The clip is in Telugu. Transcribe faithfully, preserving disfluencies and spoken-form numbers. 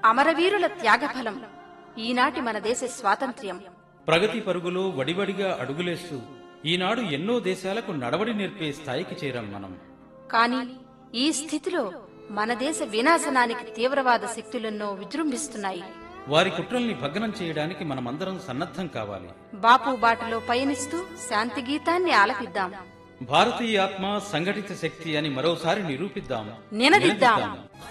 అమరవీరుల త్యాగఫలం ఈనాటి మన దేశ స్వాతంత్ర్యం. ప్రగతి పరుగులో వడివడిగా అడుగులేస్తూ ఈనాడు ఎన్నో దేశాలకు నడవడి నేర్పే స్థాయికి చేరాం మనం. కాని ఈ స్థితిలో మన దేశ వినాశనానికి తీవ్రవాద శక్తులెన్నో విజృంభిస్తున్నాయి. వారి కుట్రల్ని భగ్నం చేయడానికి మనమందరం సన్నద్ధం కావాలి. బాపు బాటలో పయనిస్తూ శాంతి గీతాన్ని ఆలపిద్దాం. భారతీయ ఆత్మ సంఘటిత శక్తి అని మరోసారి నిరూపిద్దాం, నినదిద్దాం.